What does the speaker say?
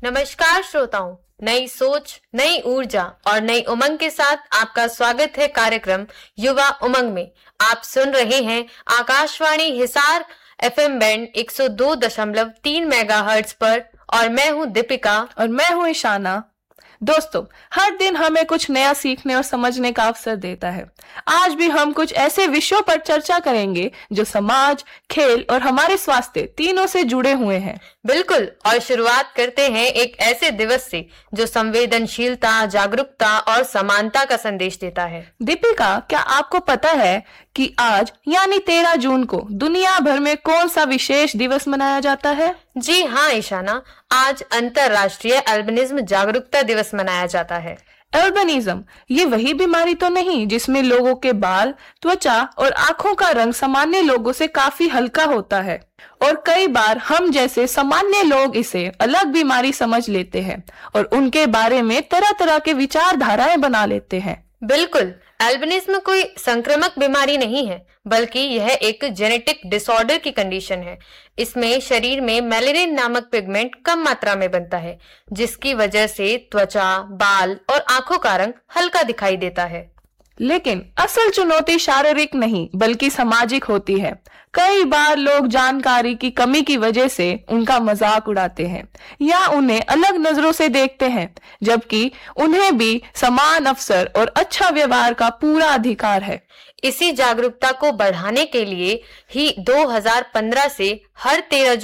नमस्कार श्रोताओं, नई सोच, नई ऊर्जा और नई उमंग के साथ आपका स्वागत है कार्यक्रम युवा उमंग में। आप सुन रहे हैं Akashvani Hisar FM band 102.3 megahertz पर और मैं हूं दीपिका और मैं हूं ईशाना। दोस्तों, हर दिन हमें कुछ नया सीखने और समझने का अवसर देता है। आज भी हम कुछ ऐसे विषयों पर चर्चा करेंगे जो समाज, खेल और हमारे स्वास्थ्य तीनों से जुड़े हुए हैं। बिल्कुल, और शुरुआत करते हैं एक ऐसे दिवस से जो संवेदनशीलता, जागरूकता और समानता का संदेश देता है। दीपिका, क्या आपको पता है कि आज यानी 13 जून को दुनिया भर में कौन सा विशेष दिवस मनाया जाता है? जी हाँ ईशाना, आज अंतरराष्ट्रीय एल्बिनिज्म जागरूकता दिवस मनाया जाता है। एल्बिनिज्म ये वही बीमारी तो नहीं जिसमें लोगों के बाल, त्वचा और आंखों का रंग सामान्य लोगों से काफी हल्का होता है और कई बार हम जैसे सामान्य लोग इसे अलग बीमारी समझ लेते हैं और उनके बारे में तरह तरह के विचारधाराएं बना लेते हैं। बिल्कुल, एल्बिनिज्म कोई संक्रामक बीमारी नहीं है, बल्कि यह एक जेनेटिक डिसऑर्डर की कंडीशन है। इसमें शरीर में मेलानिन नामक पिगमेंट कम मात्रा में बनता है, जिसकी वजह से त्वचा, बाल और आंखों का रंग हल्का दिखाई देता है। लेकिन असल चुनौती शारीरिक नहीं बल्कि सामाजिक होती है। कई बार लोग जानकारी की कमी की वजह से उनका मजाक उड़ाते हैं या उन्हें अलग नजरों से देखते हैं, जबकि उन्हें भी समान अवसर और अच्छा व्यवहार का पूरा अधिकार है। इसी जागरूकता को बढ़ाने के लिए ही 2015 से हर 13